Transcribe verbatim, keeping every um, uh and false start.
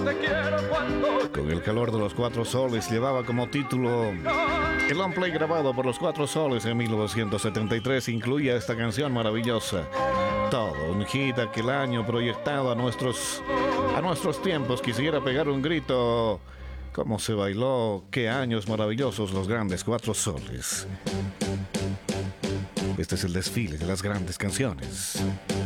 Con el calor de los Cuatro Soles llevaba como título el long play grabado por los Cuatro Soles en mil novecientos setenta y tres. Incluía esta canción maravillosa. Todo un hit aquel año proyectado a nuestros, a nuestros tiempos. Quisiera pegar un grito. Cómo se bailó, qué años maravillosos los grandes Cuatro Soles. Este es el desfile de las grandes canciones.